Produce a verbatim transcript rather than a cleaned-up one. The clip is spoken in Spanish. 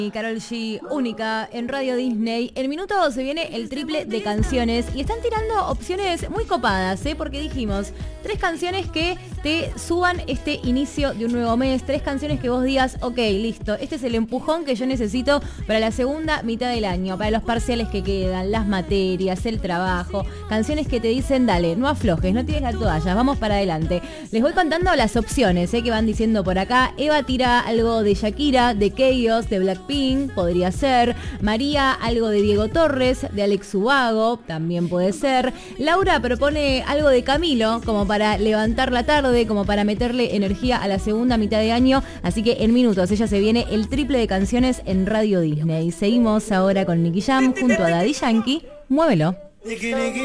Y Karol G, única en Radio Disney. En minuto se viene el triple de canciones y están tirando opciones muy copadas, ¿eh? Porque dijimos, tres canciones que te suban este inicio de un nuevo mes, tres canciones que vos digas, ok, listo, este es el empujón que yo necesito para la segunda mitad del año, para los parciales que quedan, las materias, el trabajo, canciones que te dicen, dale, no aflojes, no tires la toalla, vamos para adelante. Les voy contando las opciones, ¿eh? Que van diciendo por acá. Eva tira algo de Shakira, de Chaos, de Blackpink, podría ser. María, algo de Diego Torres, de Alex Ubago, también puede ser. Laura propone algo de Camilo, como para levantar la tarde, como para meterle energía a la segunda mitad de año. Así que en minutos ella se viene el triple de canciones en Radio Disney. Seguimos ahora con Nicky Jam junto a Daddy Yankee. Muévelo.